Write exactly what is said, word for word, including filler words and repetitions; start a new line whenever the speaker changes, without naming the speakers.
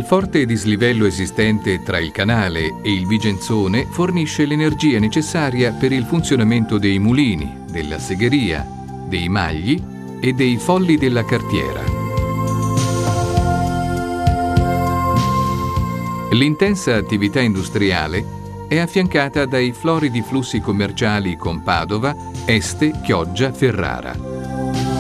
Il forte dislivello esistente tra il canale e il Vigenzone fornisce l'energia necessaria per il funzionamento dei mulini, della segheria, dei magli e dei folli della cartiera. L'intensa attività industriale è affiancata dai floridi flussi commerciali con Padova, Este, Chioggia, Ferrara.